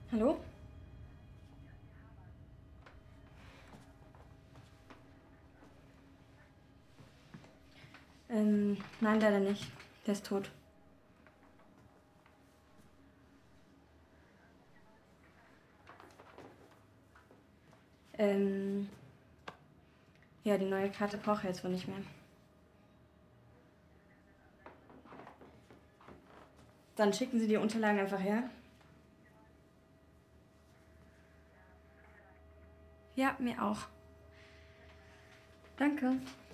Hallo? Nein, leider nicht. Der ist tot. Ja, die neue Karte braucht er jetzt wohl nicht mehr. Dann schicken Sie die Unterlagen einfach her. Ja, mir auch. Danke.